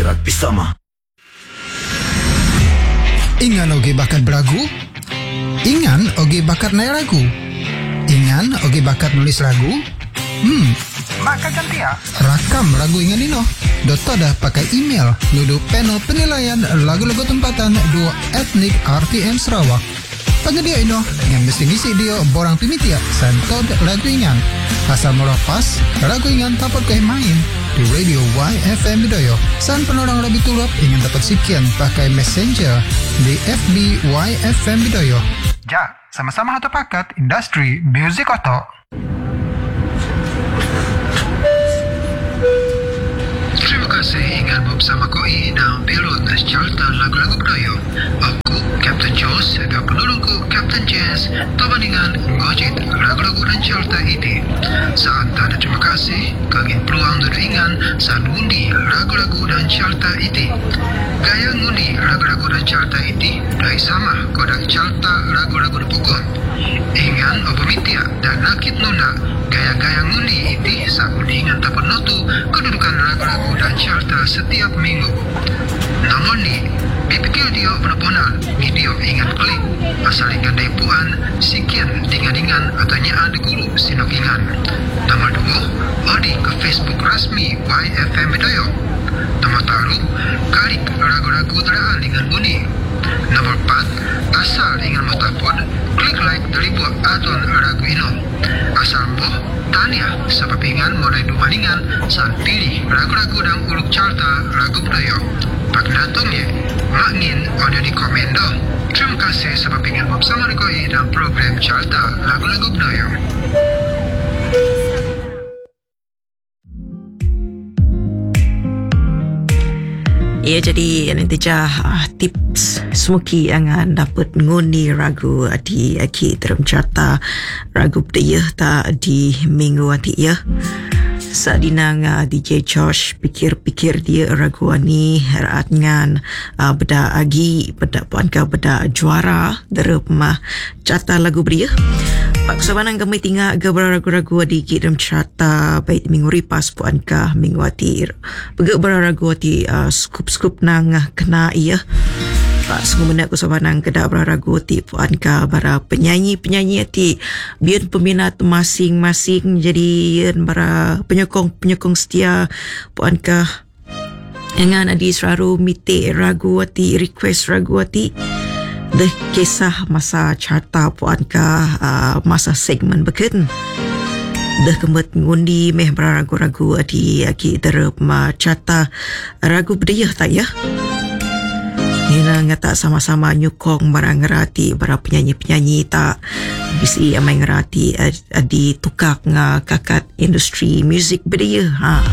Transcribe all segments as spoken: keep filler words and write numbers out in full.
Kirat Pisama. Ingan oge bakat beragu? Ingan oge bakat naik ragu? Ingan oge bakat nulis ragu? Hmm, maka ganti ya. Rakam ragu ingan ino. Dota dah pakai email nudu panel penilaian lagu-lagu tempatan dua etnik R T M Sarawak. Pengedia ino yang mesti ngisi dia borang pimitia santod lagu ingan. Asal murah pas, ragu ingan dapat kau main di radio Y F M Bidoyo. San penorang lebih tulap ingin dapat sekian pakai messenger di F B Y F M Bidoyo. Ja, sama-sama satu paket industri music oto. Terima kasih ingat bersama koi dalam pelot carta lagu-lagu Bidoyo. Aku Captain Jos dan penulungku Captain Jazz terbandingan ngojit lagu-lagu dan carta ini. Saat tanda terima kasih kagin peluang deringan saat ngundi lagu-lagu dan carta ini. Gaya ngundi lagu-lagu dan carta ini dari sama kodak carta lagu-lagu pokok. Ingan obamitia dan nakit nuna gaya-gaya ngundi ini saat undingan dapat notu kedudukan lagu-lagu dan carta setiap minggu. Namun ni dipikir dia benar-benar video ingat klik asal ingat dari puan sikian dengan-dengan atau nyaan dikulu sinok ingat. Nomor dua, odi ke Facebook rasmi Y F M Bidoyo. Nomor taruh, klik lagu-lagu teraan dengan bunyi. Nomor empat, asal ingat motapod, klik like dari buat aton lagu ino. Asal boh, tanya sebab ingat mulai dumaningan saat pilih lagu-lagu dan uluk carta lagu Bidoyo. Pak datangnya, makin ada di komen dah. Terima kasih sebab ingin bersama koi dalam program carta lagu-lagu Bidoyo. Ya, jadi nanti jah tips semuki angan dapat ngundi ragu di akhir dalam carta ragu Bidoyo tak di minggu nanti ya. Saat dinang uh, D J Josh pikir-pikir dia ragu ni haraat ngan uh, beda agi beda puan ka beda juara derep mah carta lagu Bidoyo. Pak sabanang kami tinggal gebra ragu-ragu di dalam carta baik minggu ripas puan ka minggu atir. Bege ragu ati uh, skup-skup nang kena iya. Pak semua aku sabanang kedak ragu ati puan ka bara penyanyi-penyanyi ati biar peminat masing-masing jadi bara penyokong-penyokong setia puan ka dengan adi selalu mite ragu ati request ragu ati deh kisah masa carta puan ka uh, masa segmen beken dah kembet ngundi meh ragu-ragu adi aki terap ma carta ragu Bidoyo tak ya. Nina ngata sama-sama nyukong barang ngerati bara penyanyi-penyanyi tak bisi amai ngerati adi tukak nga kakat industri music Bidoyo ha.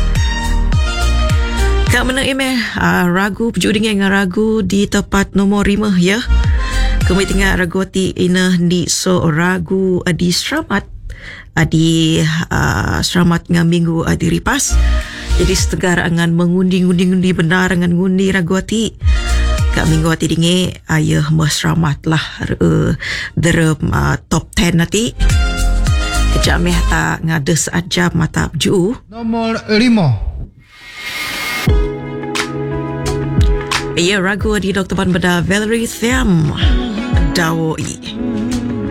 Kak mana ime uh, ragu pejuding yang ragu di tempat nomor lima ya. Kami tinggal ragu ti ina di so ragu adi selamat adi uh, selamat nga minggu adi ripas. Jadi setegar angan mengundi-ngundi-ngundi benar angan ngundi ragu ti. Kak minggu ati dingi ayah mesramat lah uh, derem uh, top ten nanti. Kejap meh tak ngades ajab mata ju. Nomor lima. Ya ragu di Doktor Ban Beda Valerie Thiam Dawoi.